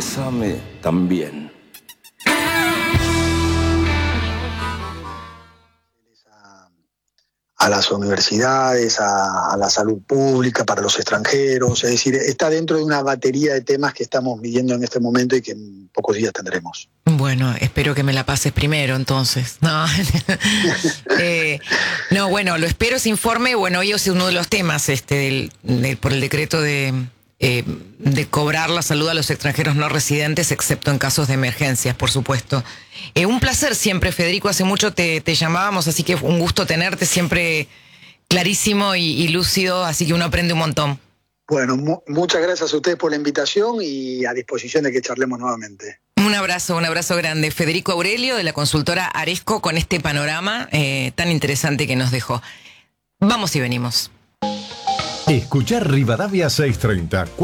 Bésame también. A las universidades, a la salud pública, para los extranjeros, es decir, está dentro de una batería de temas que estamos viviendo en este momento y que en pocos días tendremos. Bueno, espero que me la pases primero, entonces. No, no, bueno, lo espero ese informe. Bueno, hoy es uno de los temas por el decreto de cobrar la salud a los extranjeros no residentes, excepto en casos de emergencias, por supuesto. Un placer siempre, Federico. Hace mucho te llamábamos, así que un gusto tenerte, siempre clarísimo y lúcido, así que uno aprende un montón. Bueno, muchas gracias a ustedes por la invitación y a disposición de que charlemos nuevamente. Un abrazo grande. Federico Aurelio, de la consultora Aresco, con este panorama tan interesante que nos dejó. Vamos y venimos. Escuchar Rivadavia 630.